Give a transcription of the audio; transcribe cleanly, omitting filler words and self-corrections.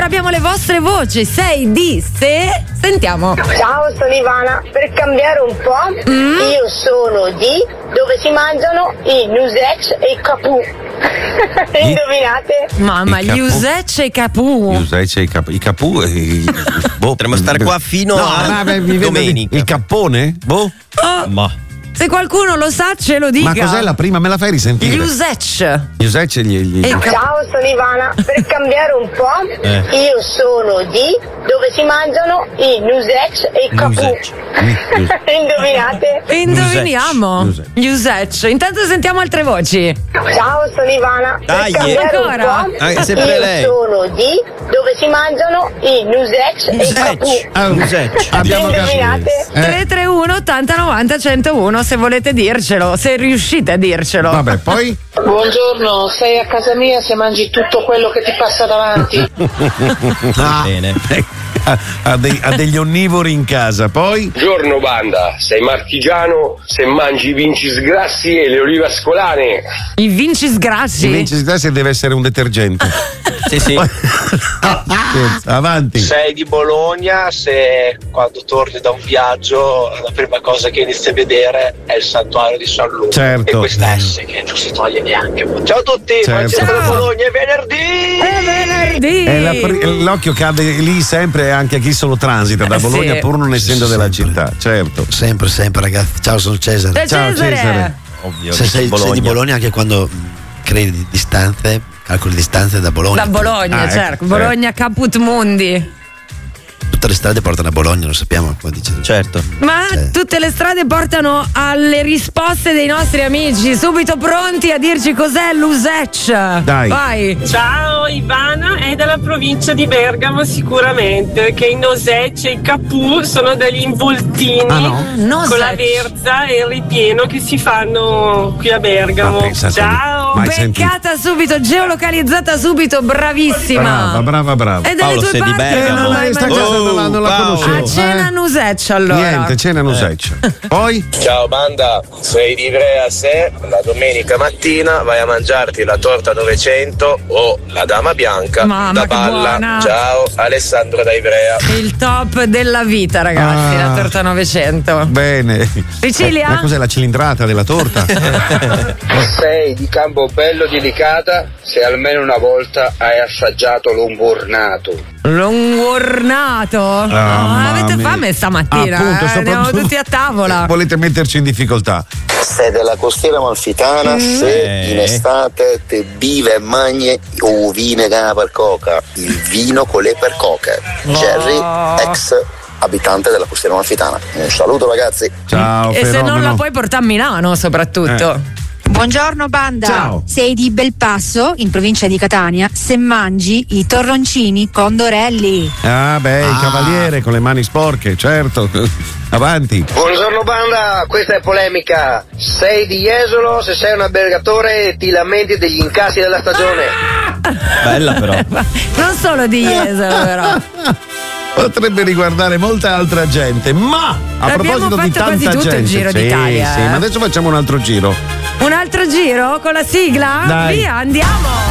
abbiamo le vostre voci. 6 di se. Sentiamo. Ciao, sono Ivana. Per cambiare un po', io sono di dove si mangiano i Nusec e i Capù. Indovinate? Mamma, gli Usec e i Capù. I Capù. Potremmo stare qua fino a domenica. Il cappone? Boh. Ma Se qualcuno lo sa, ce lo dica. Ma cos'è la prima? Me la fai risentire? Gli Usec. Gli Usec Ciao, sono Ivana. Per cambiare un po', io sono di dove si mangiano i Nusec e i Capù. Indovinate? Indoviniamo. Gli Usec. Intanto sentiamo altre voci. Ciao, sono Ivana. Dai, per cambiare ancora? un po', È sempre io lei. sono di dove si mangiano i Nusec e i Capù. Abbiamo Indovinate? 331 80 90 101 se volete dircelo, se riuscite a dircelo. Vabbè, poi? Buongiorno, sei a casa mia se mangi tutto quello che ti passa davanti. bene. Ha degli onnivori in casa, poi? Buongiorno banda, sei marchigiano se mangi i vincis grassi e le olive ascolane. I Vincis Grassi. Vinci Grassi deve essere un detergente. Sì. Avanti. Sei di Bologna se quando torni da un viaggio la prima cosa che inizi a vedere è il santuario di San Luca. Certo. E questa S che non si toglie neanche. Ciao a tutti, Certo. da Bologna, è venerdì! È venerdì. L'occhio cade lì sempre anche a chi solo transita da Bologna sì. pur non essendo della città, certo. Sempre, ragazzi. Ciao, sono Cesare. Ciao, Cesare. Ovvio. Se sei di Bologna anche quando crei distanze, calcoli distanze da Bologna. Da Bologna, ecco, certo. Bologna Caput Mundi. Tutte le strade portano a Bologna, lo sappiamo, come dice. Certo. Ma tutte le strade portano alle risposte dei nostri amici, subito pronti a dirci cos'è l'Usec. Dai. Vai. Ciao, Ivana è della provincia di Bergamo sicuramente, che i Nosec e i Capù sono degli involtini Nosec. con la verza e il ripieno che si fanno qui a Bergamo. Ma pensate, Ciao! mai sentito. Beccata subito, geolocalizzata subito, bravissima. Brava. E dalle Paolo, tue sei di parti Bergamo. non l'hai Sta mangiato? cosa non la Paolo. conoscevo. A cena Nusec allora. Niente, cena Nusec. Poi? Ciao banda, sei di Ivrea se la domenica mattina vai a mangiarti la torta 900 o la dama bianca Mamma, da che Balla. buona. Ciao, Alessandro da Ivrea. Il top della vita, ragazzi, la torta 900. Bene. Sicilia? Ma cos'è la cilindrata della torta? Sei di Campobello di Licata se almeno una volta hai assaggiato l'umburnato. L'ungornato? Avete mia. fame stamattina? Appunto, Andiamo soprattutto- tutti a tavola. Volete metterci in difficoltà? Sei della costiera amalfitana se in estate te vive e mangi o vino per coca, il vino con le percoche. Jerry, ex abitante della costiera amalfitana. Un saluto ragazzi. Ciao, E se non fenomeno. la puoi portare a Milano, soprattutto. Buongiorno banda. Ciao. Sei di Belpasso, in provincia di Catania, se mangi i torroncini condorelli. Il cavaliere con le mani sporche, certo. Avanti. Buongiorno banda, questa è polemica. Sei di Jesolo se sei un albergatore e ti lamenti degli incassi della stagione. Bella però. Non solo di Jesolo, però. Potrebbe riguardare molta altra gente, ma a Abbiamo proposito di fatto quasi tanta tutto gente, il Giro sì, d'Italia, sì, ma adesso facciamo un altro giro. Un altro giro con la sigla? Dai. Via, andiamo!